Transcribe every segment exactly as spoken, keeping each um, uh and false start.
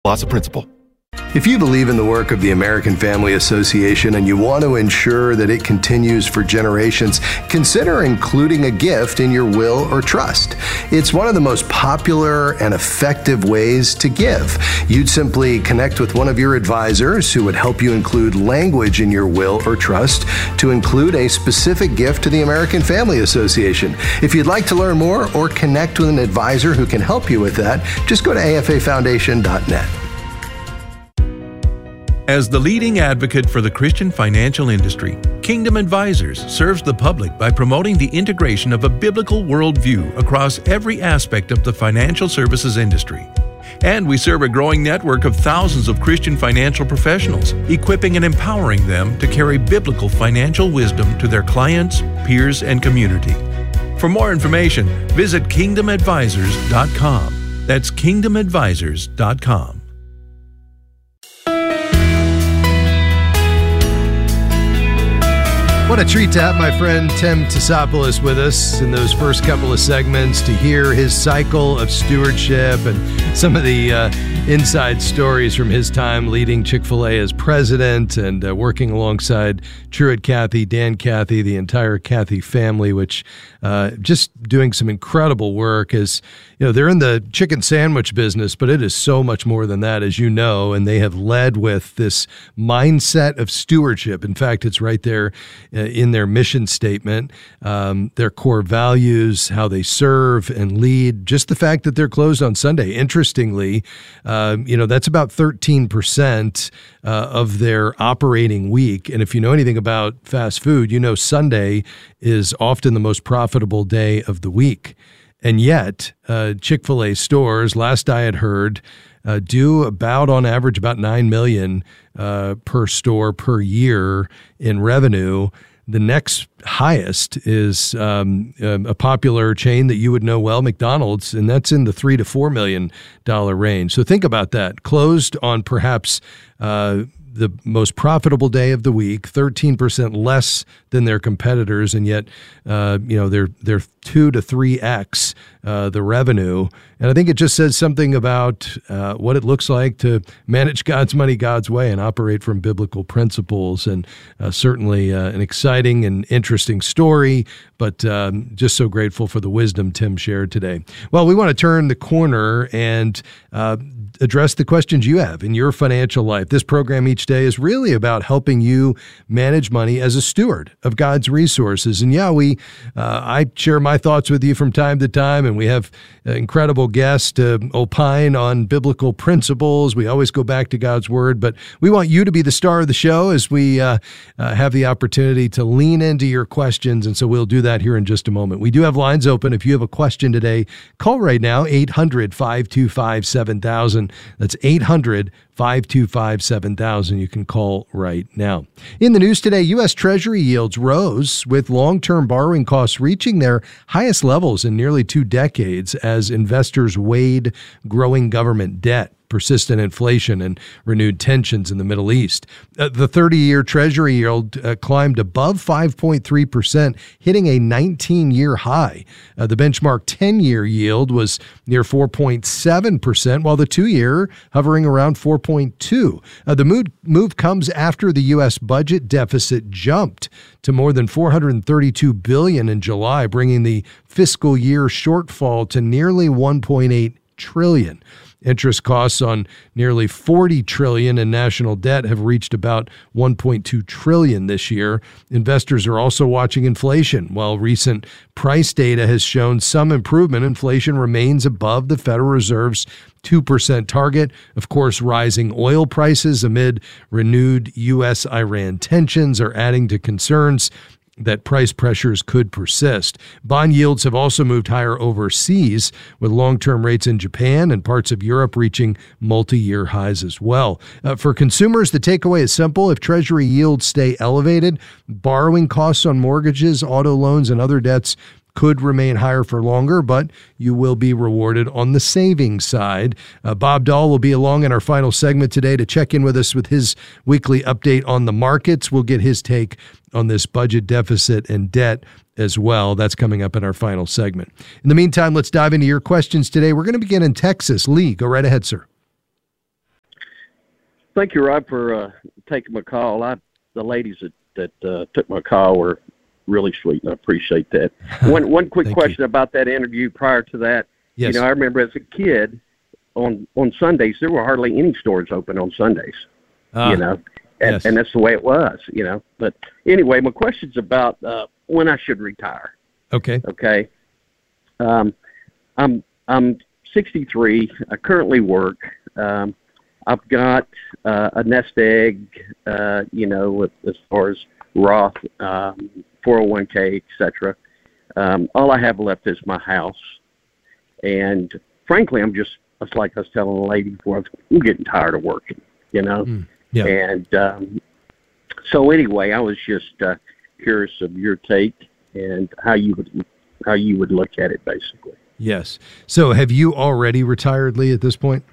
Loss of principal. If you believe in the work of the American Family Association and you want to ensure that it continues for generations, consider including a gift in your will or trust. It's one of the most popular and effective ways to give. You'd simply connect with one of your advisors who would help you include language in your will or trust to include a specific gift to the American Family Association. If you'd like to learn more or connect with an advisor who can help you with that, just go to A F A foundation dot net. As the leading advocate for the Christian financial industry, Kingdom Advisors serves the public by promoting the integration of a biblical worldview across every aspect of the financial services industry. And we serve a growing network of thousands of Christian financial professionals, equipping and empowering them to carry biblical financial wisdom to their clients, peers, and community. For more information, visit kingdom advisors dot com. That's kingdom advisors dot com. What a treat to have my friend Tim Tassopoulos with us in those first couple of segments to hear his cycle of stewardship and some of the uh, inside stories from his time leading Chick-fil-A as president and uh, working alongside Truett Cathy, Dan Cathy, the entire Cathy family, which uh, just doing some incredible work as, you know, they're in the chicken sandwich business, but it is so much more than that, as you know, and they have led with this mindset of stewardship. In fact, it's right there uh, in their mission statement, um, their core values, how they serve and lead, just the fact that they're closed on Sunday. Interestingly, uh, you know, that's about thirteen percent uh, of their operating week. And if you know anything about fast food, you know Sunday is often the most profitable day of the week. And yet, uh, Chick-fil-A stores, last I had heard, uh, do about, on average, about nine million dollars uh, per store per year in revenue. The next highest is um, a popular chain that you would know well, McDonald's, and that's in the three to four million dollar range. So think about that. Closed on perhaps uh, the most profitable day of the week, thirteen percent less than their competitors, and yet uh, you know they're they're two to three x uh, the revenue. And I think it just says something about uh, what it looks like to manage God's money God's way and operate from biblical principles. And uh, certainly uh, an exciting and interesting story, but um, just so grateful for the wisdom Tim shared today. Well, we want to turn the corner and uh, address the questions you have in your financial life. This program each day is really about helping you manage money as a steward of God's resources. And yeah, we uh, I share my thoughts with you from time to time, and we have uh, incredible guests to opine on biblical principles. We always go back to God's Word, but we want you to be the star of the show as we uh, uh, have the opportunity to lean into your questions, and so we'll do that here in just a moment. We do have lines open. If you have a question today, call right now, eight hundred, five two five, seven thousand. That's eight hundred, five two five, seven thousand. You can call right now. In the news today, U S Treasury yields rose with long-term borrowing costs reaching their highest levels in nearly two decades as investors weighed growing government debt, persistent inflation, and renewed tensions in the Middle East. Uh, the thirty-year Treasury yield uh, climbed above five point three percent, hitting a nineteen-year high. Uh, the benchmark ten-year yield was near four point seven percent, while the two-year hovering around four point two. Uh, the move, move comes after the U S budget deficit jumped to more than four hundred thirty-two billion dollars in July, bringing the fiscal year shortfall to nearly one point eight trillion dollars. Interest costs on nearly forty trillion dollars in national debt have reached about one point two trillion dollars this year. Investors are also watching inflation. While recent price data has shown some improvement, inflation remains above the Federal Reserve's two percent target. Of course, rising oil prices amid renewed U S Iran tensions are adding to concerns that price pressures could persist. Bond yields have also moved higher overseas, with long-term rates in Japan and parts of Europe reaching multi-year highs as well. Uh, for consumers, the takeaway is simple. If Treasury yields stay elevated, borrowing costs on mortgages, auto loans, and other debts could remain higher for longer, but you will be rewarded on the savings side. Uh, Bob Dahl will be along in our final segment today to check in with us with his weekly update on the markets. We'll get his take on this budget deficit and debt as well. That's coming up in our final segment. In the meantime, let's dive into your questions today. We're going to begin in Texas. Lee, go right ahead, sir. Thank you, Rob, for uh, taking my call. I, the ladies that, that uh, took my call were really sweet, and I appreciate that. One one quick question you. about that interview prior to that. Yes. You know, I remember as a kid, on, on Sundays, there were hardly any stores open on Sundays, uh, you know, and, yes. and that's the way it was, you know. But anyway, my question's about uh, when I should retire. Okay. Okay. Um, I'm I'm sixty-three. I currently work. Um, I've got uh, a nest egg, uh, you know, with, as far as Roth, um, four oh one k, et cetera. Um, all I have left is my house. And frankly, I'm just, it's like I was telling a lady before, I'm getting tired of working, you know? Mm, yeah. And um, so anyway, I was just uh, curious of your take and how you would how you would look at it, basically. Yes. So have you already retired, Lee, at this point?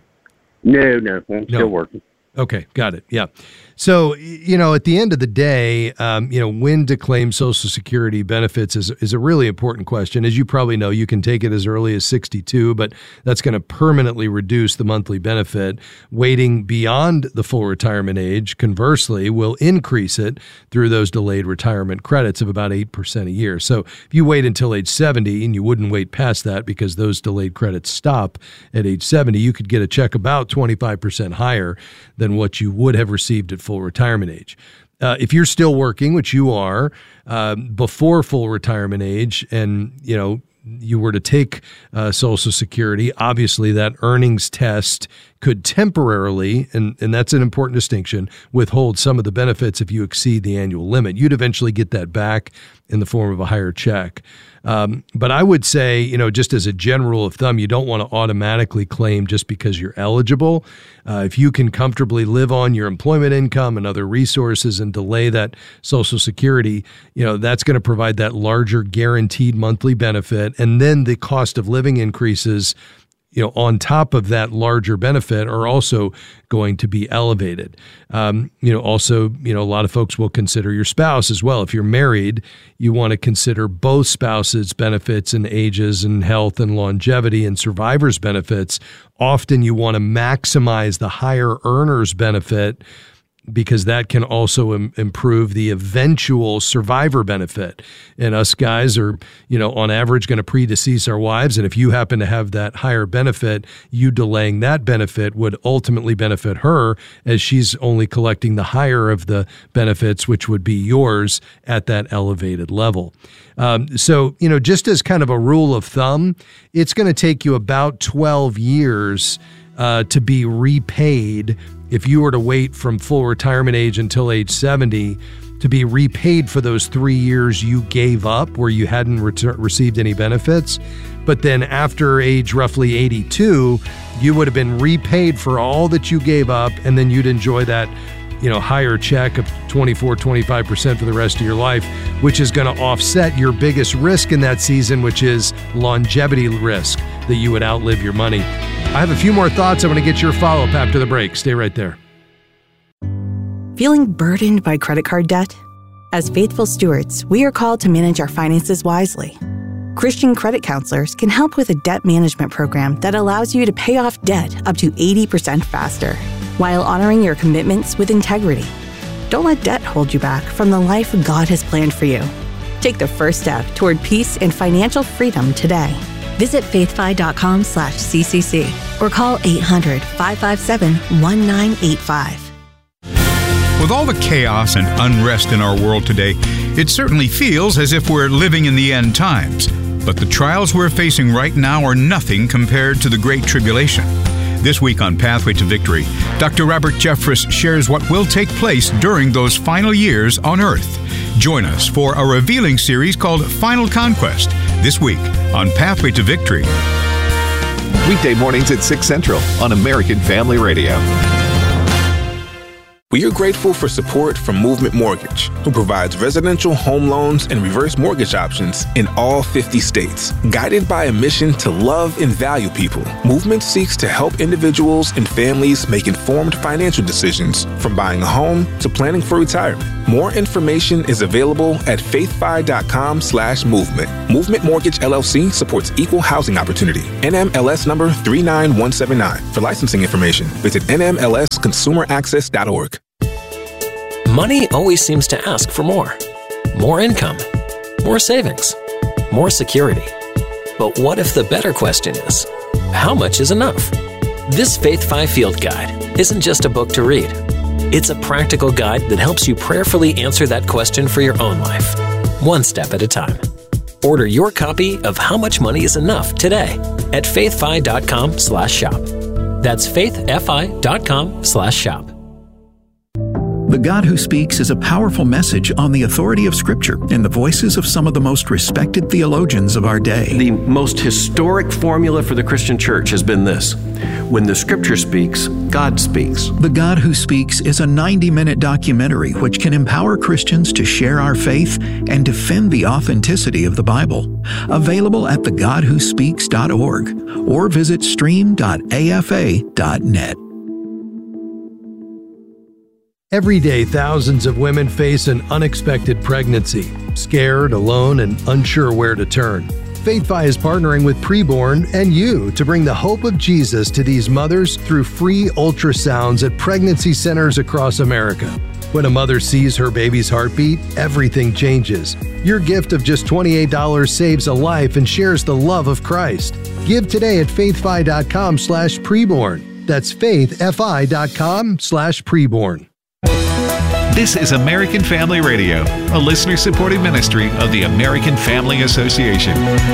No, no, I'm no. still working. Okay, got it. Yeah. So, you know, at the end of the day, um, you know, when to claim Social Security benefits is, is a really important question. As you probably know, you can take it as early as sixty-two, but that's going to permanently reduce the monthly benefit. Waiting beyond the full retirement age, conversely, will increase it through those delayed retirement credits of about eight percent a year. So if you wait until age seventy, and you wouldn't wait past that because those delayed credits stop at age seventy, you could get a check about twenty-five percent higher than what you would have received at full retirement age. Uh, if you're still working, which you are, uh, before full retirement age, and you know you were to take uh, Social Security, obviously that earnings test could temporarily, and, and that's an important distinction, withhold some of the benefits if you exceed the annual limit. You'd eventually get that back in the form of a higher check. Um, but I would say, you know, just as a general rule of thumb, you don't want to automatically claim just because you're eligible. Uh, if you can comfortably live on your employment income and other resources and delay that Social Security, you know, that's going to provide that larger guaranteed monthly benefit. And then the cost of living increases, you know, on top of that larger benefit are also going to be elevated. Um, you know, also, you know, a lot of folks will consider your spouse as well. If you're married, you want to consider both spouses' benefits and ages and health and longevity and survivors' benefits. Often you want to maximize the higher earner's benefit because that can also im- improve the eventual survivor benefit. And us guys are, you know, on average going to predecease our wives. And if you happen to have that higher benefit, you delaying that benefit would ultimately benefit her, as she's only collecting the higher of the benefits, which would be yours at that elevated level. Um, so, you know, just as kind of a rule of thumb, it's going to take you about twelve years uh, to be repaid. If you were to wait from full retirement age until age seventy, to be repaid for those three years you gave up where you hadn't re- received any benefits. But then after age roughly eighty-two, you would have been repaid for all that you gave up, and then you'd enjoy that, you know, higher check of twenty-four, twenty-five percent for the rest of your life, which is going to offset your biggest risk in that season, which is longevity risk, that you would outlive your money. I have a few more thoughts. I'm going to get your follow-up after the break. Stay right there. Feeling burdened by credit card debt? As faithful stewards, we are called to manage our finances wisely. Christian credit counselors can help with a debt management program that allows you to pay off debt up to eighty percent faster, while honoring your commitments with integrity. Don't let debt hold you back from the life God has planned for you. Take the first step toward peace and financial freedom today. Visit faithfi.com slash CCC or call eight hundred, five five seven, one nine eight five. With all the chaos and unrest in our world today, it certainly feels as if we're living in the end times. But the trials we're facing right now are nothing compared to the Great Tribulation. This week on Pathway to Victory, Doctor Robert Jeffress shares what will take place during those final years on Earth. Join us for a revealing series called Final Conquest, this week on Pathway to Victory. Weekday mornings at six Central on American Family Radio. We are grateful for support from Movement Mortgage, who provides residential home loans and reverse mortgage options in all fifty states. Guided by a mission to love and value people, Movement seeks to help individuals and families make informed financial decisions, from buying a home to planning for retirement. More information is available at faithfi.com slash movement. Movement Mortgage L L C supports equal housing opportunity. N M L S number three nine one seven nine. For licensing information, visit N M L S consumer access dot org. Money always seems to ask for more. More income. More savings. More security. But what if the better question is, how much is enough? This FaithFi Field Guide isn't just a book to read. It's a practical guide that helps you prayerfully answer that question for your own life, one step at a time. Order your copy of How Much Money is Enough today at faithfi.com slash shop. That's faithfi.com slash shop. The God Who Speaks is a powerful message on the authority of Scripture in the voices of some of the most respected theologians of our day. The most historic formula for the Christian church has been this: when the Scripture speaks, God speaks. The God Who Speaks is a ninety-minute documentary which can empower Christians to share our faith and defend the authenticity of the Bible. Available at the god who speaks dot org or visit stream dot a f a dot net. Every day, thousands of women face an unexpected pregnancy, scared, alone, and unsure where to turn. FaithFi is partnering with Preborn and you to bring the hope of Jesus to these mothers through free ultrasounds at pregnancy centers across America. When a mother sees her baby's heartbeat, everything changes. Your gift of just twenty-eight dollars saves a life and shares the love of Christ. Give today at faithfi.com slash preborn. That's faithfi.com slash preborn. This is American Family Radio, a listener-supported ministry of the American Family Association.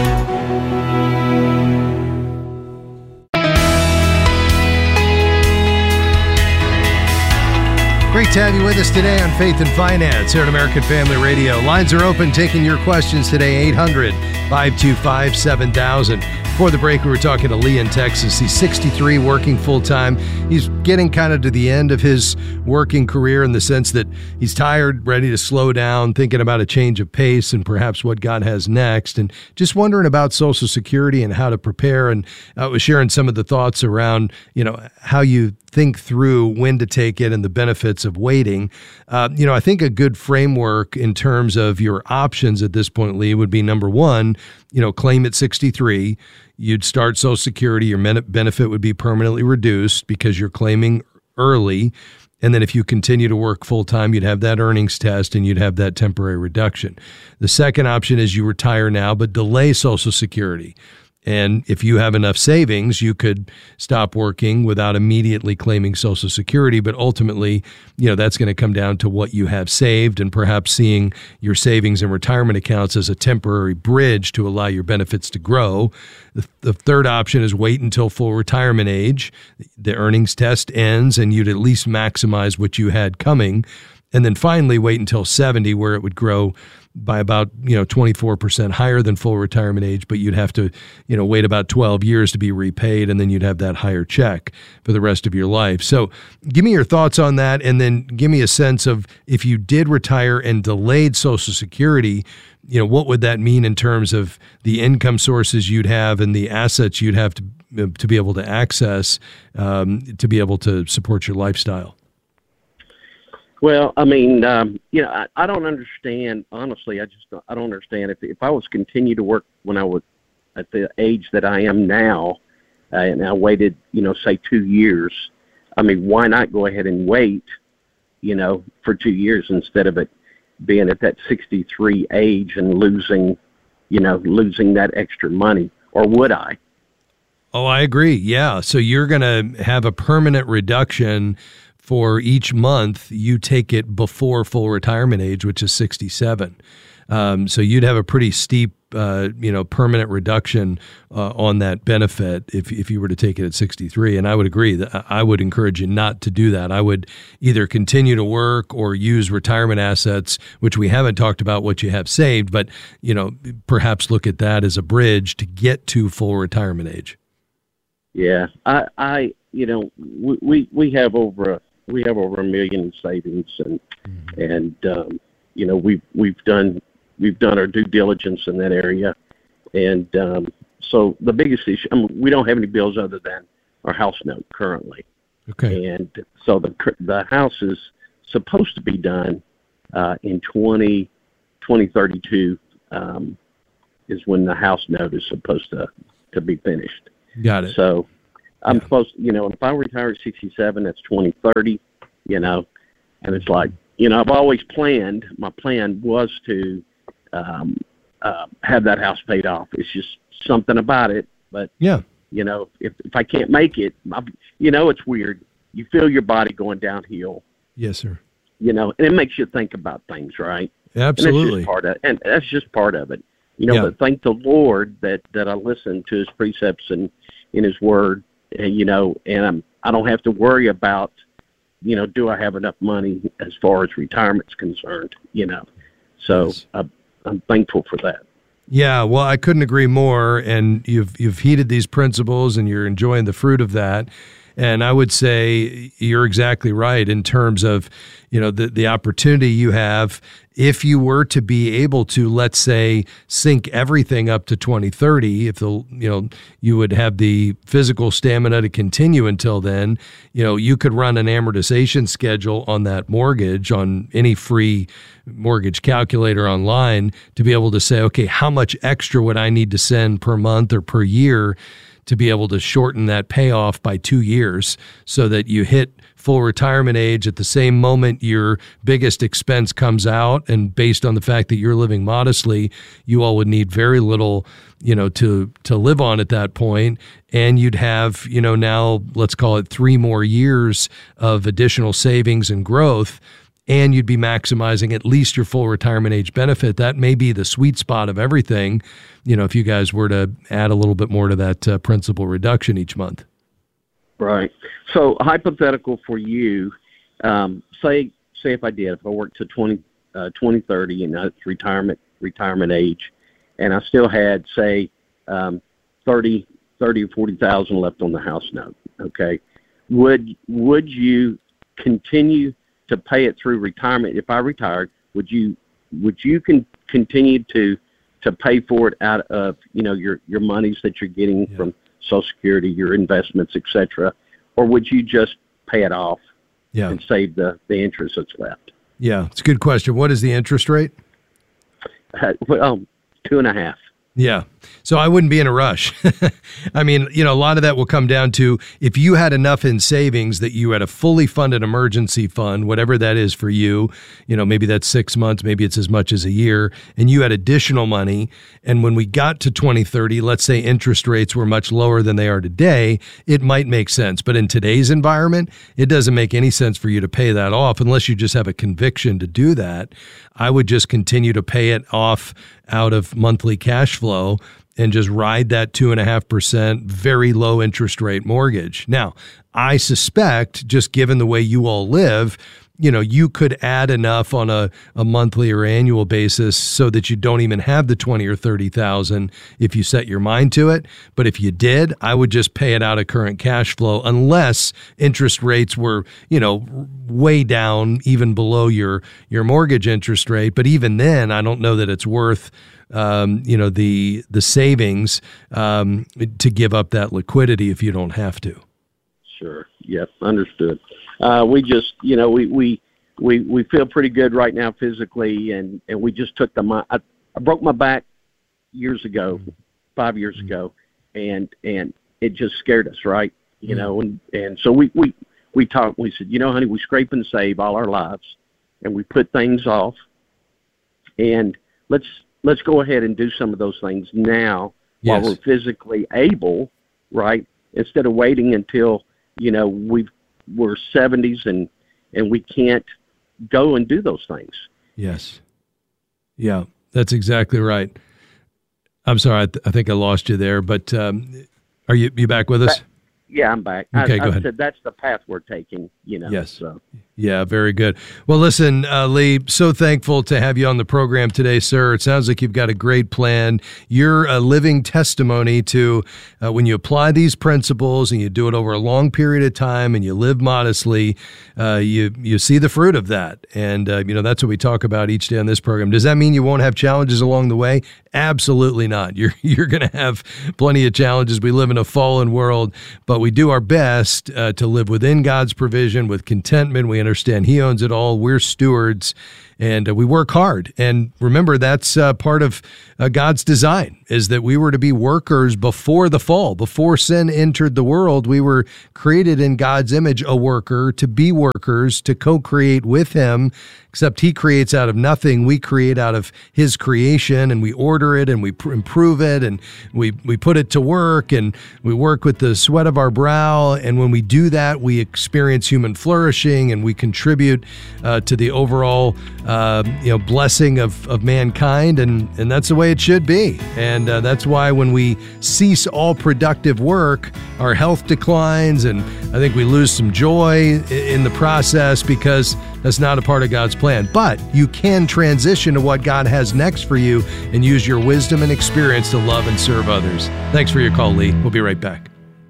Great to have you with us today on Faith and Finance here at American Family Radio. Lines are open, taking your questions today, eight hundred, five two five, seven thousand. Before the break, we were talking to Lee in Texas. He's sixty-three, working full-time. He's getting kind of to the end of his working career in the sense that he's tired, ready to slow down, thinking about a change of pace and perhaps what God has next, and just wondering about Social Security and how to prepare. And I was sharing some of the thoughts around, you know, how you think through when to take it and the benefits of waiting. Uh, you know, I think a good framework in terms of your options at this point, Lee, would be number one, you know, claim at sixty-three. You'd start Social Security. Your benefit would be permanently reduced because you're claiming early. And then if you continue to work full-time, you'd have that earnings test and you'd have that temporary reduction. The second option is you retire now, but delay Social Security. And if you have enough savings, you could stop working without immediately claiming Social Security. But ultimately, you know, that's going to come down to what you have saved and perhaps seeing your savings and retirement accounts as a temporary bridge to allow your benefits to grow. The, the third option is wait until full retirement age. The earnings test ends and you'd at least maximize what you had coming. And then finally, wait until seventy, where it would grow by about, you know, twenty-four percent higher than full retirement age, but you'd have to, you know, wait about twelve years to be repaid, and then you'd have that higher check for the rest of your life. So give me your thoughts on that, and then give me a sense of if you did retire and delayed Social Security, you know, what would that mean in terms of the income sources you'd have and the assets you'd have to to be able to access um, to be able to support your lifestyle? Well, I mean, um, you know, I, I don't understand. Honestly, I just don't, I don't understand if if I was continue to work when I was at the age that I am now, uh, and I waited, you know, say two years. I mean, why not go ahead and wait, you know, for two years instead of it being at that sixty-three age and losing, you know, losing that extra money? Or would I? Oh, I agree. Yeah. So you're going to have a permanent reduction for each month you take it before full retirement age, which is sixty-seven. Um, so you'd have a pretty steep, uh, you know, permanent reduction uh, on that benefit if if you were to take it at sixty-three. And I would agree that I would encourage you not to do that. I would either continue to work or use retirement assets, which we haven't talked about what you have saved, but, you know, perhaps look at that as a bridge to get to full retirement age. Yeah, I, I you know, we, we, we have over a We have over a million in savings, and mm-hmm. and um, you know we've we've done we've done our due diligence in that area, and um, so the biggest issue, I mean, we don't have any bills other than our house note currently. Okay. And so the the house is supposed to be done uh, in twenty, twenty thirty-two um, is when the house note is supposed to, to be finished. Got it. So I'm yeah. supposed, you know, if I retire at sixty-seven, that's twenty thirty, you know, and it's like, you know, I've always planned, my plan was to um, uh, have that house paid off. It's just something about it. But, yeah, you know, if, if I can't make it, I'm, you know, it's weird. You feel your body going downhill. Yes, sir. You know, and it makes you think about things, right? Absolutely. And that's just part of, and that's just part of it. You know, yeah. but thank the Lord that, that I listen to his precepts and in his word, and, you know, and I'm, I don't have to worry about, you know, do I have enough money as far as retirement's concerned, you know? So yes. I, I'm thankful for that. Yeah, well, I couldn't agree more. And you've, you've heeded these principles and you're enjoying the fruit of that. And I would say you're exactly right in terms of, you know, the, the opportunity you have if you were to be able to, let's say, sync everything up to twenty thirty, if the, you know, you would have the physical stamina to continue until then, you know, you could run an amortization schedule on that mortgage on any free mortgage calculator online to be able to say, okay, how much extra would I need to send per month or per year to be able to shorten that payoff by two years so that you hit full retirement age at the same moment your biggest expense comes out. And based on the fact that you're living modestly, you all would need very little, you know, to, to live on at that point. And you'd have, you know, now let's call it three more years of additional savings and growth. And you'd be maximizing at least your full retirement age benefit. That may be the sweet spot of everything, you know, if you guys were to add a little bit more to that uh, principal reduction each month. Right. So hypothetical for you, um, say say if I did, if I worked to twenty, uh, twenty thirty and that's retirement retirement age, and I still had, say, um, thirty, thirty or forty thousand left on the house note, okay, would would you continue to pay it through retirement? If I retired, would you would you con- continue to to pay for it out of, you know, your your monies that you're getting yeah. from Social Security, your investments, et cetera, or would you just pay it off yeah. and save the, the interest that's left? Yeah, it's a good question. What is the interest rate? Uh, well, two and a half. Yeah. So I wouldn't be in a rush. I mean, you know, a lot of that will come down to if you had enough in savings that you had a fully funded emergency fund, whatever that is for you, you know, maybe that's six months, maybe it's as much as a year, and you had additional money. And when we got to twenty thirty, let's say interest rates were much lower than they are today, it might make sense. But in today's environment, it doesn't make any sense for you to pay that off unless you just have a conviction to do that. I would just continue to pay it off out of monthly cash flow and just ride that two and a half percent very low interest rate mortgage. Now, I suspect, just given the way you all live, you know, you could add enough on a, a monthly or annual basis so that you don't even have the twenty or thirty thousand if you set your mind to it. But if you did, I would just pay it out of current cash flow unless interest rates were, you know, way down, even below your your mortgage interest rate. But even then, I don't know that it's worth um, you know, the the savings um, to give up that liquidity if you don't have to. Sure. Yep. Understood. Uh, we just, you know, we, we, we, we feel pretty good right now physically, and, and we just took the, I, I broke my back years ago, five years ago, and, and it just scared us, right? You know, and, and so we, we, we talked, we said, you know, honey, we scrape and save all our lives, and we put things off, and let's, let's go ahead and do some of those things now yes. while we're physically able, right? Instead of waiting until, you know, we've, we're seventies and, and we can't go and do those things. Yes. Yeah, that's exactly right. I'm sorry. I, th- I think I lost you there, but um, are you, you back with us? Yeah, I'm back. Okay, I, go I ahead. said that's the path we're taking, you know. Yes. So. Yeah, very good. Well, listen, uh, Lee, so thankful to have you on the program today, sir. It sounds like you've got a great plan. You're a living testimony to uh, when you apply these principles and you do it over a long period of time and you live modestly, uh, you you see the fruit of that. And, uh, you know, that's what we talk about each day on this program. Does that mean you won't have challenges along the way? Absolutely not. You're, you're going to have plenty of challenges. We live in a fallen world, but we do our best uh, to live within God's provision with contentment. We understand He owns it all. We're stewards, and uh, we work hard. And remember, that's uh, part of uh, God's design, is that we were to be workers before the fall. Before sin entered the world, we were created in God's image, a worker, to be workers, to co-create with Him, except He creates out of nothing. We create out of His creation, and we order it, and we pr- improve it, and we, we put it to work, and we work with the sweat of our brow. And when we do that, we experience human flourishing, and we contribute uh, to the overall uh, you know, blessing of, of mankind, and, and that's the way it should be. And uh, that's why when we cease all productive work, our health declines, and I think we lose some joy in the process, because that's not a part of God's plan. But you can transition to what God has next for you and use your wisdom and experience to love and serve others. Thanks for your call, Lee. We'll be right back.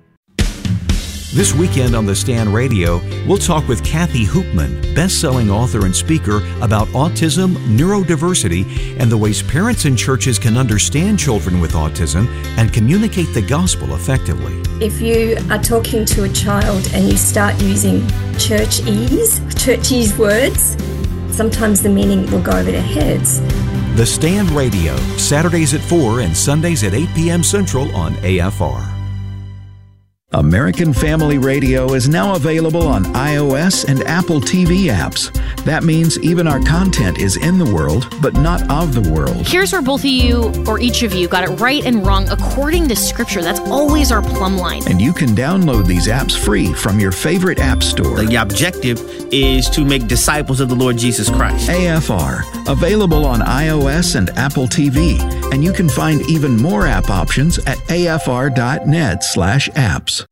This weekend on The Stand Radio, we'll talk with Kathy Hoopman, best-selling author and speaker, about autism, neurodiversity, and the ways parents and churches can understand children with autism and communicate the gospel effectively. If you are talking to a child and you start using churchese, churchese words, sometimes the meaning will go over their heads. The Stand Radio, Saturdays at four and Sundays at eight p.m. Central on A F R. American Family Radio is now available on iOS and Apple T V apps. That means even our content is in the world, but not of the world. Here's where both of you, or each of you, got it right and wrong according to Scripture. That's always our plumb line. And you can download these apps free from your favorite app store. The objective is to make disciples of the Lord Jesus Christ. A F R, available on iOS and Apple T V. And you can find even more app options at afr.net slash apps.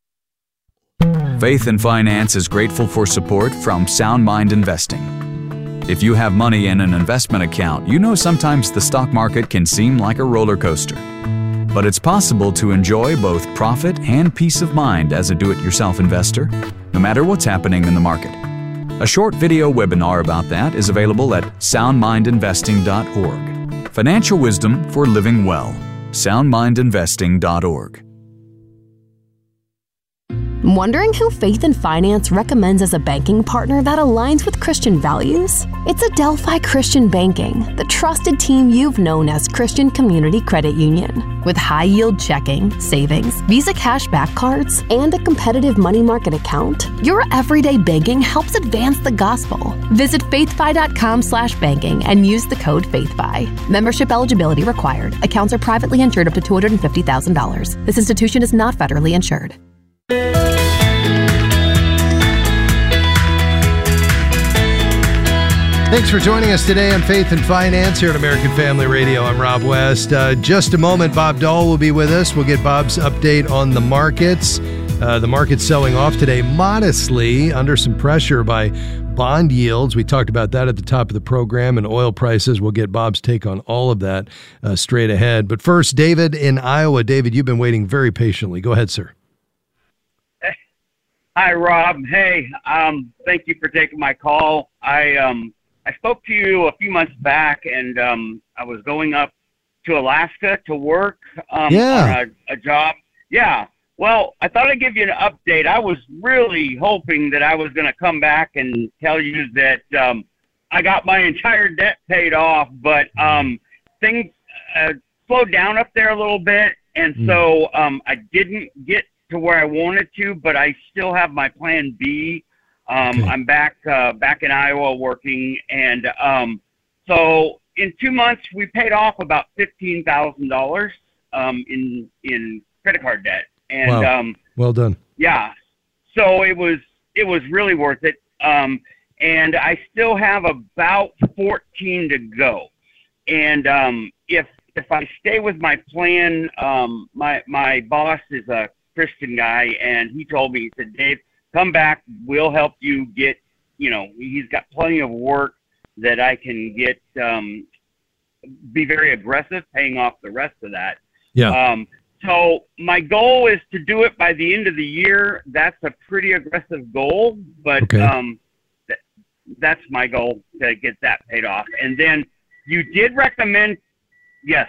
Faith and Finance is grateful for support from Sound Mind Investing. If you have money in an investment account, you know sometimes the stock market can seem like a roller coaster. But it's possible to enjoy both profit and peace of mind as a do-it-yourself investor, no matter what's happening in the market. A short video webinar about that is available at sound mind investing dot org. Financial wisdom for living well. sound mind investing dot org. Wondering who Faith and Finance recommends as a banking partner that aligns with Christian values? It's Adelphi Christian Banking, the trusted team you've known as Christian Community Credit Union. With high-yield checking, savings, Visa cashback cards, and a competitive money market account, your everyday banking helps advance the gospel. Visit faithfi.com slash banking and use the code FaithFi. Membership eligibility required. Accounts are privately insured up to two hundred fifty thousand dollars. This institution is not federally insured. Thanks for joining us today on Faith and Finance here at American Family Radio. I'm Rob West. Uh, just a moment, Bob Dahl will be with us. We'll get Bob's update on the markets. Uh, the market's selling off today modestly under some pressure by bond yields. We talked about that at the top of the program, and oil prices. We'll get Bob's take on all of that uh, straight ahead. But first, David in Iowa. David, you've been waiting very patiently. Go ahead, sir. Hi, Rob. Hey, um, thank you for taking my call. I um, I spoke to you a few months back, and um, I was going up to Alaska to work um, yeah. on a, a job. Yeah. Well, I thought I'd give you an update. I was really hoping that I was going to come back and tell you that um, I got my entire debt paid off, but um, things uh, slowed down up there a little bit, and mm. so um, I didn't get to where I wanted to, but I still have my plan B. Um, okay. I'm back uh, back in Iowa working, and um, so in two months we paid off about fifteen thousand dollars um, in in credit card debt, and wow. um, well done. Yeah, so it was it was really worth it, um, and I still have about fourteen to go, and um, if if I stay with my plan, um, my my boss is a Christian guy, and he told me, he said, Dave, come back, we'll help you get, you know, he's got plenty of work that I can get, um, be very aggressive paying off the rest of that. Yeah. Um, so my goal is to do it by the end of the year. That's a pretty aggressive goal, but okay. um, th- that's my goal, to get that paid off. And then you did recommend, yes.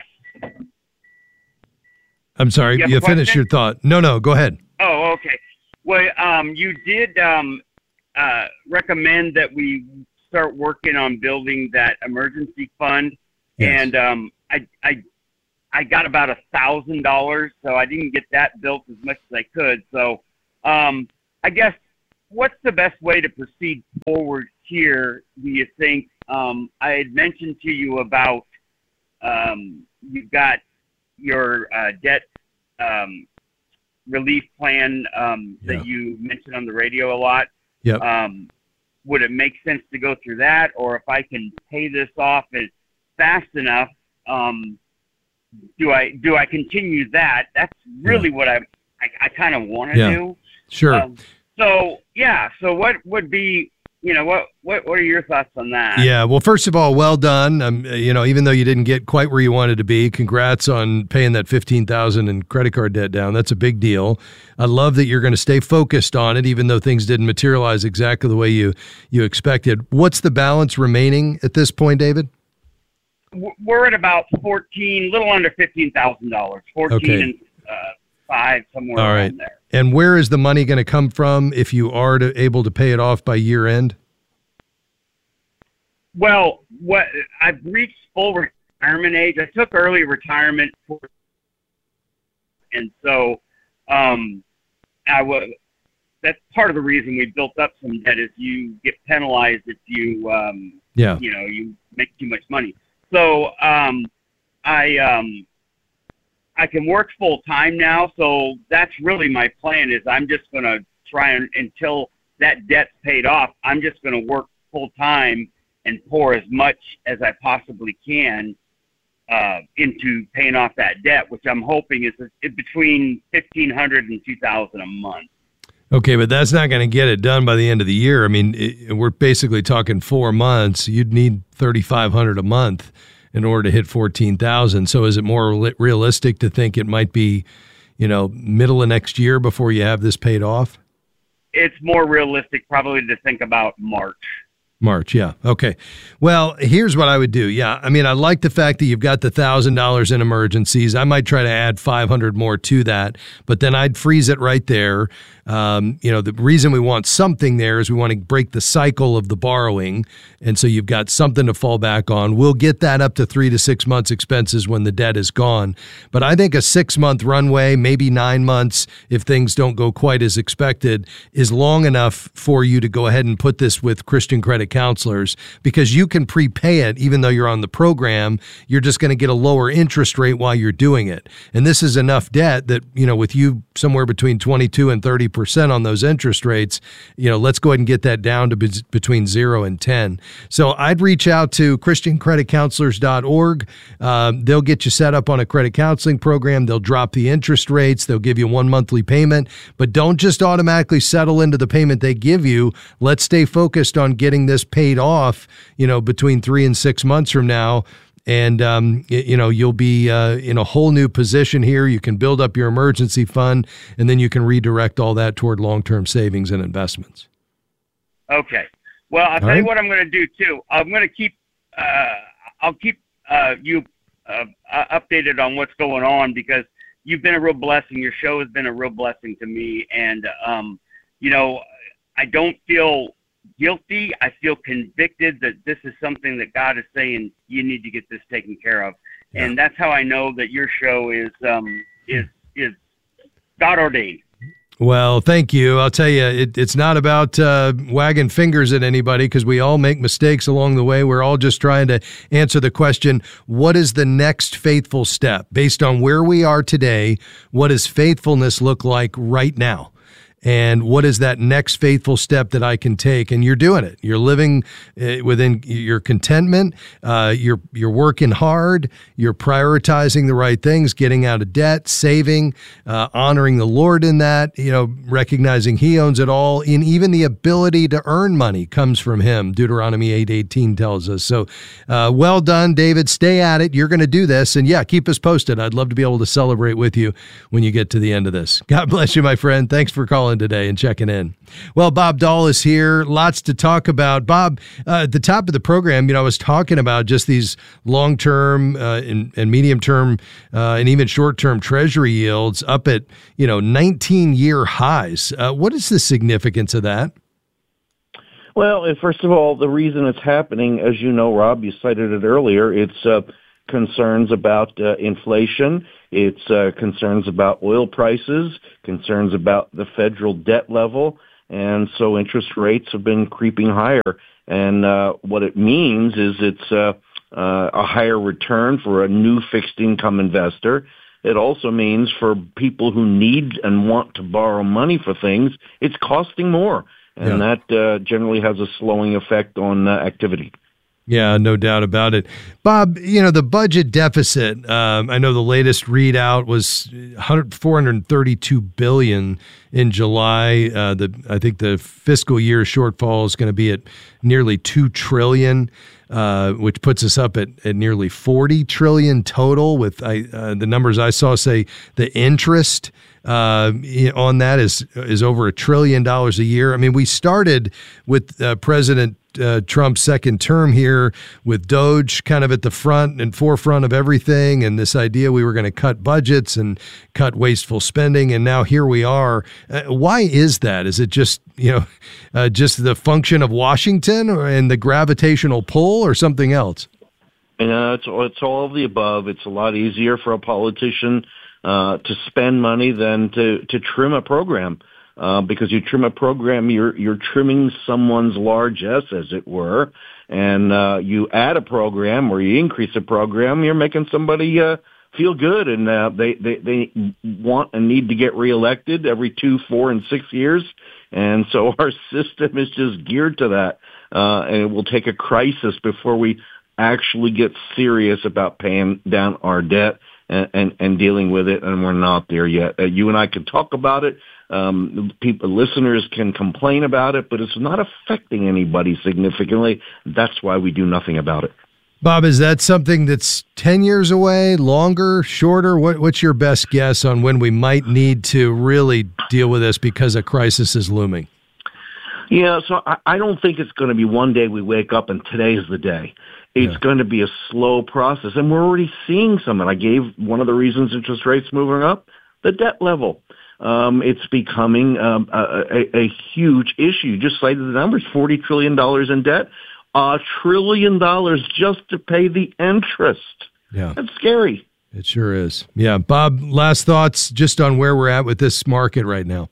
I'm sorry, you, you you finish your thought. No, no, go ahead. Oh, okay. Well, um, you did um, uh, recommend that we start working on building that emergency fund. Yes. And um, I, I, I got about a thousand dollars, so I didn't get that built as much as I could. So um, I guess what's the best way to proceed forward here, do you think? Um, I had mentioned to you about um, you've got your uh, debt um, relief plan um, yeah. that you mentioned on the radio a lot. Yep. Um, would it make sense to go through that, or if I can pay this off as fast enough, um, do I do I continue that? That's really yeah. what I I, I kind of want to yeah. do. Sure. Um, so yeah. So what would be you know what what what are your thoughts on that? Yeah. Well, first of all, well done. Um, you know, even though you didn't get quite where you wanted to be, congrats on paying that fifteen thousand in credit card debt down. That's a big deal. I love that you're going to stay focused on it, even though things didn't materialize exactly the way you you expected. What's the balance remaining at this point, David? We're at about fourteen, a little under fifteen thousand dollars. Fourteen okay. and uh, five, somewhere All around right. there. And where is the money going to come from if you are to, able to pay it off by year end? Well, what I've reached full retirement age. I took early retirement, for, and so um, I was. That's part of the reason we built up some debt. Is you get penalized if you, um, yeah. you know, you make too much money. So um, I um, I can work full time now. So that's really my plan. Is I'm just going to try and until that debt's paid off. I'm just going to work full time and pour as much as I possibly can uh, into paying off that debt, which I'm hoping is, is between fifteen hundred and two thousand a month. Okay, but that's not going to get it done by the end of the year. I mean, it, we're basically talking four months. You'd need thirty-five hundred a month in order to hit fourteen thousand. So is it more realistic to think it might be, you know, middle of next year before you have this paid off? It's more realistic probably to think about March. March, yeah. Okay. Well, here's what I would do. Yeah, I mean, I like the fact that you've got the one thousand dollars in emergencies. I might try to add five hundred more to that, but then I'd freeze it right there. Um, you know, the reason we want something there is we want to break the cycle of the borrowing, and so you've got something to fall back on. We'll get that up to three to six months expenses when the debt is gone. But I think a six-month runway, maybe nine months if things don't go quite as expected, is long enough for you to go ahead and put this with Christian Credit Counselors, because you can prepay it even though you're on the program. You're just going to get a lower interest rate while you're doing it. And this is enough debt that, you know, with you somewhere between twenty-two and thirty percent on those interest rates, you know, let's go ahead and get that down to be- between zero and ten. So I'd reach out to Christian Credit Counselors dot org. Um, they'll get you set up on a credit counseling program. They'll drop the interest rates. They'll give you one monthly payment, but don't just automatically settle into the payment they give you. Let's stay focused on getting this paid off, you know, between three and six months from now. And, um, you know, you'll be uh, in a whole new position here. You can build up your emergency fund, and then you can redirect all that toward long-term savings and investments. Okay. Well, I'll all tell right. you what I'm going to do, too. I'm going to keep uh, I'll keep uh, you uh, updated on what's going on, because you've been a real blessing. Your show has been a real blessing to me. And, um, you know, I don't feel guilty. I feel convicted that this is something that God is saying you need to get this taken care of. Yeah. And that's how I know that your show is um, is is God ordained. Well, thank you. I'll tell you, it, it's not about uh, wagging fingers at anybody, because we all make mistakes along the way. We're all just trying to answer the question, what is the next faithful step? Based on where we are today, what does faithfulness look like right now? And what is that next faithful step that I can take? And you're doing it. You're living uh, within your contentment. Uh, you're you're working hard. You're prioritizing the right things, getting out of debt, saving, uh, honoring the Lord in that, you know, recognizing He owns it all. And even the ability to earn money comes from Him. Deuteronomy eight eighteen tells us. So uh, well done, David. Stay at it. You're going to do this. And yeah, keep us posted. I'd love to be able to celebrate with you when you get to the end of this. God bless you, my friend. Thanks for calling today and checking in. Well, Bob Dahl is here. Lots to talk about. Bob, uh, at the top of the program, you know, I was talking about just these long-term uh, and, and medium-term uh, and even short-term treasury yields up at, you know, nineteen-year highs. Uh, what is the significance of that? Well, first of all, the reason it's happening, as you know, Rob, you cited it earlier, it's uh, concerns about uh, inflation, it's uh, concerns about oil prices, concerns about the federal debt level, and so interest rates have been creeping higher. And uh, what it means is it's uh, uh, a higher return for a new fixed income investor. It also means for people who need and want to borrow money for things, it's costing more. And yeah. that uh, generally has a slowing effect on uh, activity. Yeah, no doubt about it. Bob, you know, the budget deficit, um, I know the latest readout was four hundred thirty-two billion dollars in July. Uh, the I think the fiscal year shortfall is going to be at nearly two trillion dollars, uh, which puts us up at, at nearly forty trillion dollars total. With I, uh, the numbers I saw say the interest Uh, on that is is over a trillion dollars a year. I mean, we started with uh, President uh, Trump's second term here with Doge kind of at the front and forefront of everything, and this idea we were going to cut budgets and cut wasteful spending, and now here we are. Uh, why is that? Is it just you know uh, just the function of Washington or, and the gravitational pull, or something else? You know, it's it's all of the above. It's a lot easier for a politician Uh, to spend money than to, to trim a program. Uh, because you trim a program, you're, you're trimming someone's largesse, as it were. And, uh, you add a program or you increase a program, you're making somebody, uh, feel good. And, uh, they, they, they want and need to get reelected every two, four, and six years. And so our system is just geared to that. Uh, and it will take a crisis before we actually get serious about paying down our debt. And, and, and dealing with it, and we're not there yet. Uh, you and I can talk about it. Um, people, listeners can complain about it, but it's not affecting anybody significantly. That's why we do nothing about it. Bob, is that something that's ten years away, longer, shorter? What, what's your best guess on when we might need to really deal with this because a crisis is looming? Yeah, so I, I don't think it's going to be one day we wake up and today's the day. It's yeah. going to be a slow process, and we're already seeing some. And I gave one of the reasons interest rates moving up, the debt level. Um, it's becoming um, a, a, a huge issue. You just cited the numbers, forty trillion dollars in debt, a trillion dollars just to pay the interest. Yeah. That's scary. It sure is. Yeah. Bob, last thoughts just on where we're at with this market right now.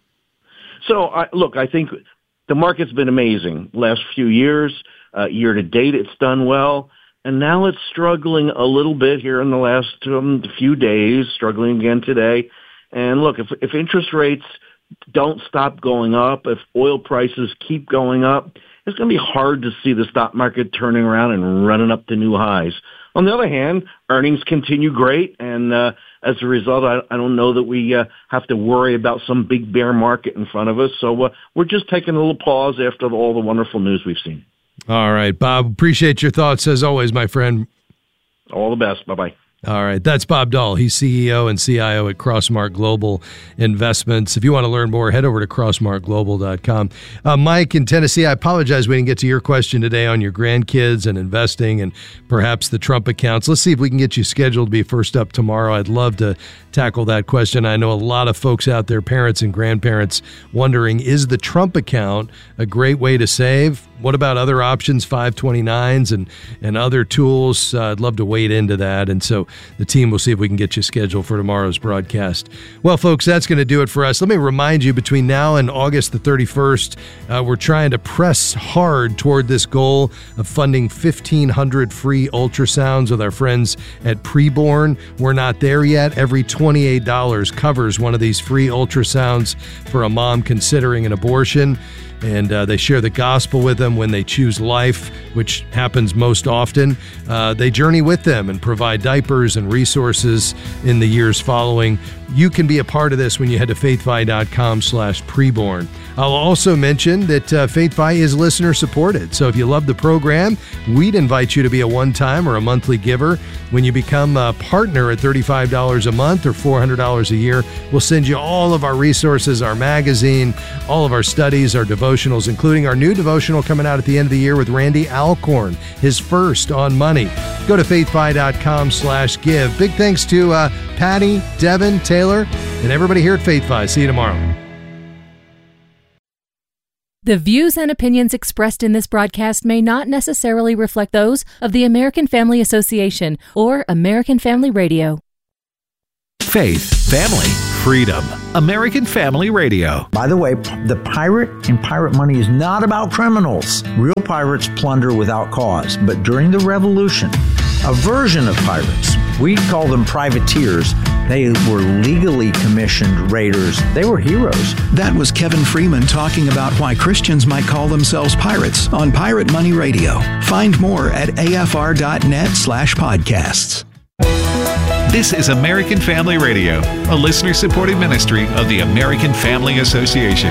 So, I, look, I think the market's been amazing last few years. Uh, year to date, it's done well, and now it's struggling a little bit here in the last um, few days, struggling again today. And look, if, if interest rates don't stop going up, if oil prices keep going up, it's going to be hard to see the stock market turning around and running up to new highs. On the other hand, earnings continue great, and uh, as a result, I, I don't know that we uh, have to worry about some big bear market in front of us. So uh, we're just taking a little pause after all the wonderful news we've seen. All right, Bob, appreciate your thoughts as always, my friend. All the best. Bye-bye. All right, that's Bob Dahl. He's C E O and C I O at Crossmark Global Investments. If you want to learn more, head over to crossmark global dot com. Uh, Mike in Tennessee, I apologize we didn't get to your question today on your grandkids and investing and perhaps the Trump accounts. Let's see if we can get you scheduled to be first up tomorrow. I'd love to tackle that question. I know a lot of folks out there, parents and grandparents, wondering, is the Trump account a great way to save? What about other options, five twenty-nines and, and other tools? Uh, I'd love to wade into that. And so the team will see if we can get you scheduled for tomorrow's broadcast. Well, folks, that's going to do it for us. Let me remind you, between now and August the thirty-first, uh, we're trying to press hard toward this goal of funding fifteen hundred free ultrasounds with our friends at Preborn. We're not there yet. Every twenty-eight dollars covers one of these free ultrasounds for a mom considering an abortion. And uh, they share the gospel with them when they choose life, which happens most often. Uh, they journey with them and provide diapers and resources in the years following. You can be a part of this when you head to faithfi.com slash preborn. I'll also mention that uh, FaithFi is listener supported. So if you love the program, we'd invite you to be a one-time or a monthly giver. When you become a partner at thirty-five dollars a month or four hundred dollars a year, we'll send you all of our resources, our magazine, all of our studies, our devotionals, including our new devotional coming out at the end of the year with Randy Alcorn, his first on money. Go to faithfi.com slash give. Big thanks to uh, Patty, Devin, Taylor, and everybody here at FaithFi. See you tomorrow. The views and opinions expressed in this broadcast may not necessarily reflect those of the American Family Association or American Family Radio. Faith, family, freedom. American Family Radio. By the way, the pirate and pirate money is not about criminals. Real pirates plunder without cause. But during the Revolution, a version of pirates, we call them privateers, they were legally commissioned raiders. They were heroes. That was Kevin Freeman talking about why Christians might call themselves pirates on Pirate Money Radio. Find more at afr.net slash podcasts. This is American Family Radio, a listener-supported ministry of the American Family Association.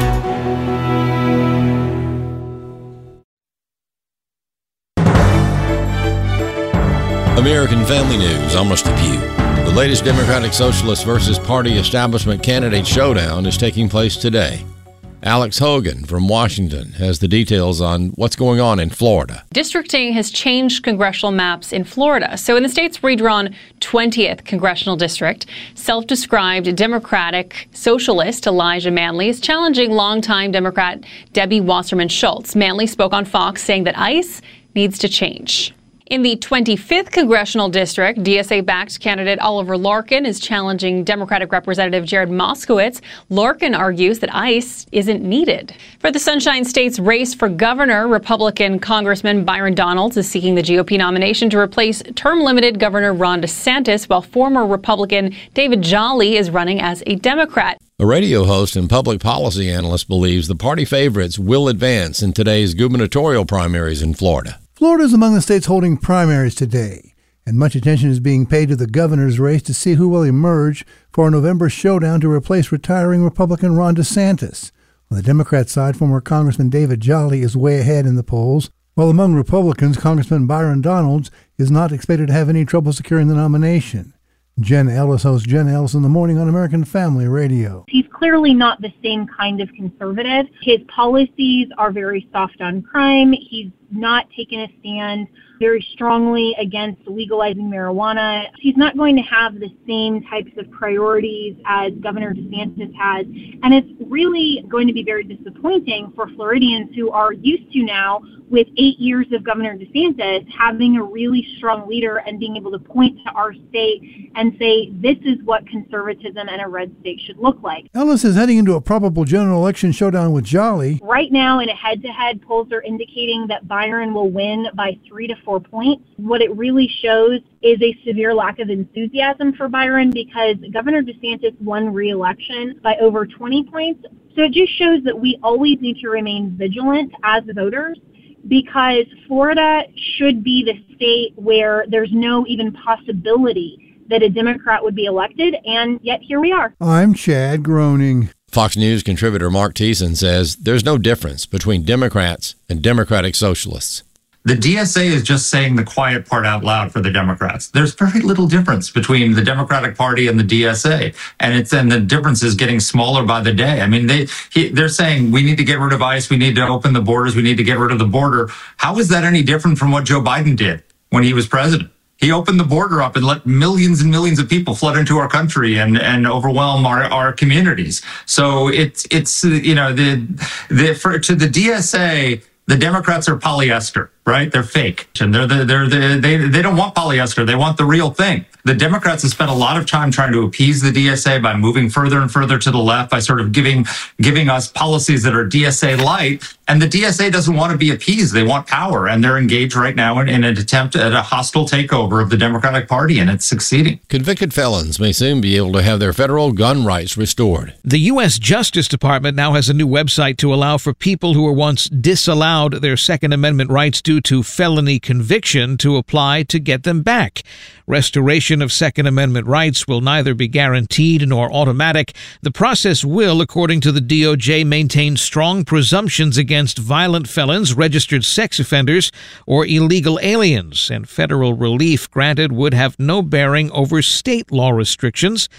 American Family News, almost a few. The latest Democratic Socialist versus Party Establishment candidate showdown is taking place today. Alex Hogan from Washington has the details on what's going on in Florida. Districting has changed congressional maps in Florida. So in the state's redrawn twentieth congressional district, self-described Democratic socialist Elijah Manley is challenging longtime Democrat Debbie Wasserman Schultz. Manley spoke on Fox saying that ICE needs to change. In the twenty-fifth congressional district, D S A-backed candidate Oliver Larkin is challenging Democratic Representative Jared Moskowitz. Larkin argues that ICE isn't needed. For the Sunshine State's race for governor, Republican Congressman Byron Donalds is seeking the G O P nomination to replace term-limited Governor Ron DeSantis, while former Republican David Jolly is running as a Democrat. A radio host and public policy analyst believes the party favorites will advance in today's gubernatorial primaries in Florida. Florida is among the states holding primaries today, and much attention is being paid to the governor's race to see who will emerge for a November showdown to replace retiring Republican Ron DeSantis. On the Democrat side, former Congressman David Jolly is way ahead in the polls, while among Republicans, Congressman Byron Donalds is not expected to have any trouble securing the nomination. Jen Ellis hosts Jen Ellis in the Morning on American Family Radio. He's clearly not the same kind of conservative. His policies are very soft on crime. He's not taken a stand very strongly against legalizing marijuana. He's not going to have the same types of priorities as Governor DeSantis has. And it's really going to be very disappointing for Floridians who are used to now, with eight years of Governor DeSantis, having a really strong leader and being able to point to our state and say, this is what conservatism and a red state should look like. Ellis is heading into a probable general election showdown with Jolly. Right now, in a head-to-head, polls are indicating that Byron will win by three to four points. What it really shows is a severe lack of enthusiasm for Byron, because Governor DeSantis won re-election by over twenty points. So it just shows that we always need to remain vigilant as voters, because Florida should be the state where there's no even possibility that a Democrat would be elected, and yet here we are. I'm Chad Groening. Fox News contributor Mark Thiessen says there's no difference between Democrats and Democratic socialists. The D S A is just saying the quiet part out loud for the Democrats. There's very little difference between the Democratic Party and the D S A, and it's and the difference is getting smaller by the day. I mean, they he, they're saying we need to get rid of ICE, we need to open the borders, we need to get rid of the border. How is that any different from what Joe Biden did when he was president? He opened the border up and let millions and millions of people flood into our country and, and overwhelm our, our communities. So it's it's you know the the for to the D S A, the Democrats are polyester, right? They're fake, and they're the, they're the, they they don't want polyester. They want the real thing. The Democrats have spent a lot of time trying to appease the D S A by moving further and further to the left, by sort of giving giving us policies that are D S A light. And the D S A doesn't want to be appeased. They want power, and they're engaged right now in, in an attempt at a hostile takeover of the Democratic Party, and it's succeeding. Convicted felons may soon be able to have their federal gun rights restored. The U S Justice Department now has a new website to allow for people who were once disallowed their Second Amendment rights due to felony conviction to apply to get them back. Restoration of Second Amendment rights will neither be guaranteed nor automatic. The process will, according to the D O J, maintain strong presumptions against violent felons, registered sex offenders, or illegal aliens, and federal relief granted would have no bearing over state law restrictions.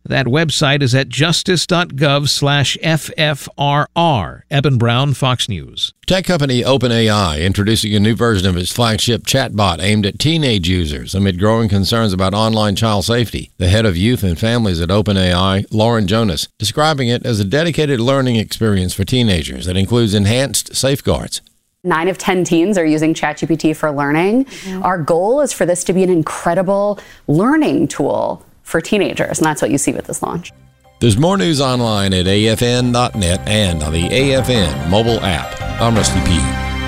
That website is at justice.gov slash FFRR. Eben Brown, Fox News. Tech company OpenAI introducing a new version of its flagship chatbot aimed at teenage users amid growing concerns about online child safety. The head of youth and families at OpenAI, Lauren Jonas, describing it as a dedicated learning experience for teenagers that includes enhanced safeguards. Nine of ten teens are using ChatGPT for learning. Mm-hmm. Our goal is for this to be an incredible learning tool for teenagers, and that's what you see with this launch. There's more news online at A F N dot net and on the A F N mobile app. I'm Rusty Pugh.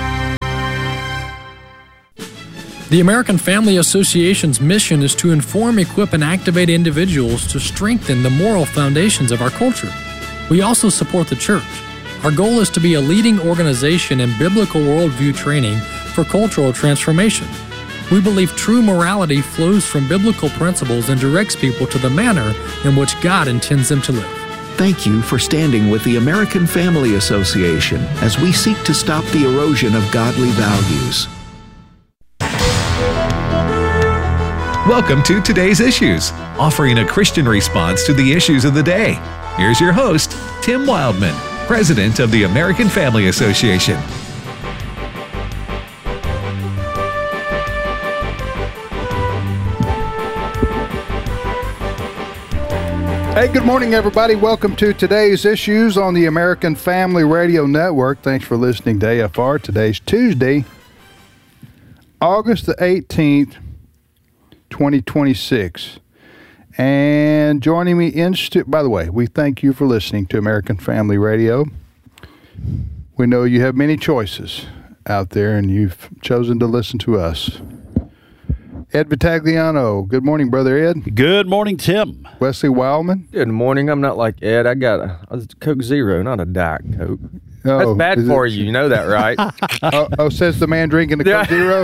The American Family Association's mission is to inform, equip, and activate individuals to strengthen the moral foundations of our culture. We also support the church. Our goal is to be a leading organization in biblical worldview training for cultural transformation. We believe true morality flows from biblical principles and directs people to the manner in which God intends them to live. Thank you for standing with the American Family Association as we seek to stop the erosion of godly values. Welcome to Today's Issues, offering a Christian response to the issues of the day. Here's your host, Tim Wildman, President of the American Family Association. Hey, good morning, everybody. Welcome to Today's Issues on the American Family Radio Network. Thanks for listening to A F R. Today's Tuesday, August the eighteenth, twenty twenty-six. And joining me in stu- by the way, we thank you for listening to American Family Radio. We know you have many choices out there, and you've chosen to listen to us. Ed Vitagliano. Good morning, Brother Ed. Good morning, Tim. Wesley Wildman. Good morning. I'm not like Ed. I got a, a Coke Zero, not a Diet Coke. Oh, That's bad for it? you. You know that, right? oh, oh, says the man drinking the Coke Zero.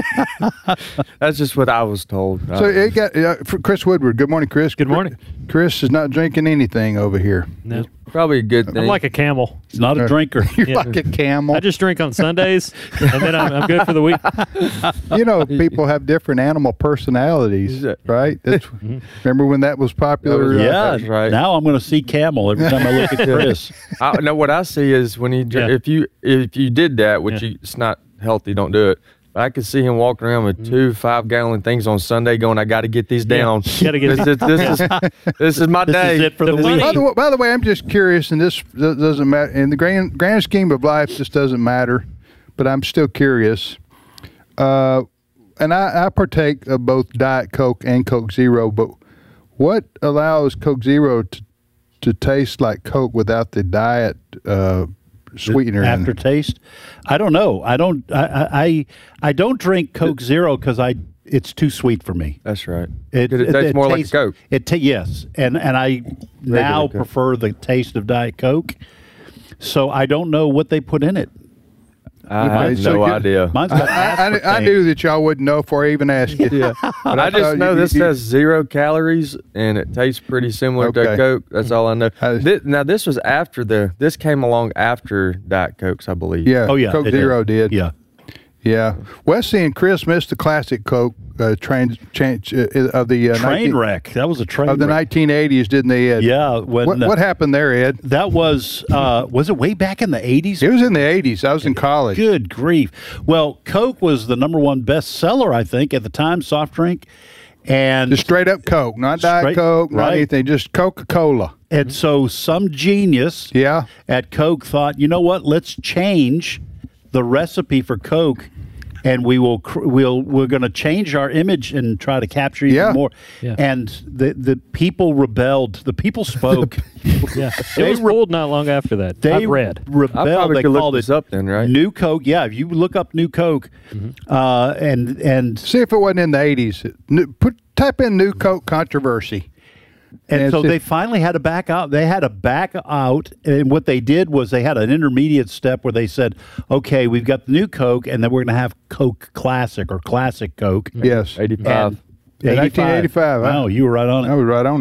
That's just what I was told. So it got uh, for Chris Woodward. Good morning, Chris. Good morning. Chris is not drinking anything over here. No. Probably a good thing. I'm like a camel. He's not a drinker. You're yeah. like a camel. I just drink on Sundays, and then I'm, I'm good for the week. You know, people have different animal personalities, right? That's, remember when that was popular? Yeah, uh, that's right. Now I'm going to see camel every time I look at Chris. I know what I see is when he, yeah. if you if you did that, which yeah. you, it's not healthy, don't do it. I could see him walking around with two five-gallon things on Sunday going, I got to get these down. Yeah, gotta get this, is, this, is, this is my this day. Is it for the week. By the, by the way, I'm just curious, and this doesn't matter. In the grand, grand scheme of life, this doesn't matter, but I'm still curious. Uh, and I, I partake of both Diet Coke and Coke Zero, but what allows Coke Zero to, to taste like Coke without the diet uh sweetener aftertaste? I don't know. I don't. I I, I don't drink Coke Zero because I it's too sweet for me. That's right. It, it, it tastes it more tastes, like Coke. It ta- yes, and and I Regular now Coke. prefer the taste of Diet Coke. So I don't know what they put in it. I have so no idea. Mine's got I, I, I knew that y'all wouldn't know before I even asked you. Yeah. But I just know you, this you, has zero calories and it tastes pretty similar okay. to Coke. That's all I know. This, now this was after the. This came along after Diet Cokes, I believe. Yeah. Oh yeah. Coke Zero did. Yeah. Yeah. Wesley and Chris missed the classic Coke uh, train change uh, of the uh, train nineteen, wreck. That was a train of the wreck. nineteen eighties, didn't they, Ed? Yeah. When, what, uh, what happened there, Ed? That was uh, was it way back in the eighties? It was in the eighties. I was in college. Good grief! Well, Coke was the number one bestseller, I think, at the time. Soft drink, and just straight up Coke, not straight, Diet Coke, not right. anything, just Coca-Cola. And so some genius, yeah. at Coke thought, you know what? Let's change the recipe for Coke. And we will we'll we're going to change our image and try to capture even yeah. more. Yeah. And the the people rebelled. The people spoke. yeah, it was pulled not long after that. They I've read rebelled. They called it up then, right? New Coke. Yeah, if you look up New Coke, mm-hmm. uh, and and see if it wasn't in the eighties. Put type in New Coke controversy. And, and so they finally had to back out. They had to back out. And what they did was they had an intermediate step where they said, okay, we've got the new Coke, and then we're going to have Coke Classic or Classic Coke. Yes. eighty-five. nineteen eighty-five. Wow, you were right on it. I was right on it.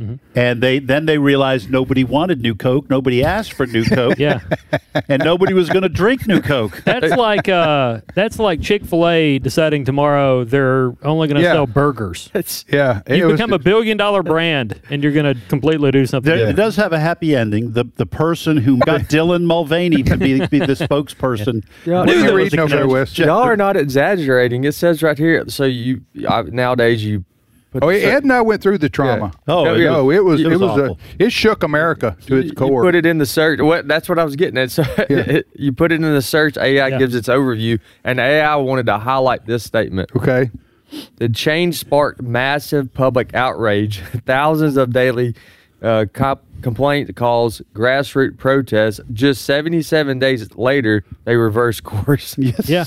Mm-hmm. And they then they realized nobody wanted New Coke, nobody asked for New Coke, yeah, and nobody was going to drink New Coke. That's like uh, that's like Chick-fil-A deciding tomorrow they're only going to Yeah. sell burgers. It's, yeah, it you was- become a billion dollar brand, and you're going to completely do something. There, different. It does have a happy ending. The the person who got Dylan Mulvaney to be, be the spokesperson. Yeah. knew What are you there was reading a over there, connection. Y'all are not exaggerating. It says right here. So you I, nowadays you. Put Oh, the- Ed and I went through the trauma. Yeah. Oh, no, it no, was- it was it it was was, a, awful. it shook America to its You core. put it in the search. What? That's what I was getting at. So you put it in the search. A I Yeah. gives its overview, and A I wanted to highlight this statement. Okay. The change sparked massive public outrage. Thousands of daily uh, cop complaint calls, grassroots protests. Just seventy-seven days later, they reversed course. Yes. Yeah.